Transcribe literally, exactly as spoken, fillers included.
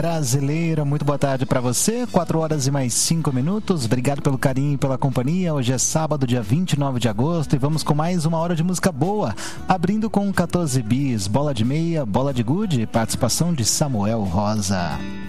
brasileira, muito boa tarde para você, quatro horas e mais cinco minutos, obrigado pelo carinho e pela companhia. Hoje é sábado, dia vinte e nove de agosto, e vamos com mais uma hora de música boa, abrindo com quatorze bis, Bola de Meia, Bola de Gude, participação de Samuel Rosa.